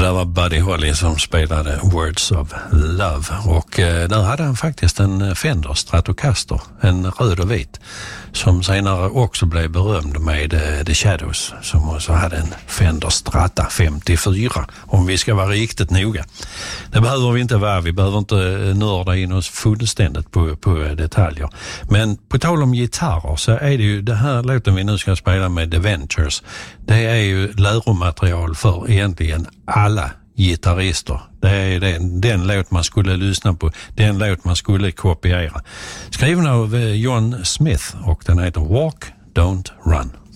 det var Buddy Holly som spelade Words of Love och där hade han faktiskt en Fender Stratocaster, en röd och vit, som senare också blev berömd med The Shadows, som också hade en Fender Strata 54, om vi ska vara riktigt noga. Det behöver vi inte vara, vi behöver inte nörda in oss fullständigt på detaljer. Men på tal om gitarrer så är det ju det här låten vi nu ska spela med The Ventures. Det är ju läromaterial för egentligen alla gitarrister. Det är den låt man skulle lyssna på, den låt man skulle kopiera. Skriven av John Smith och den heter Walk, Don't Run.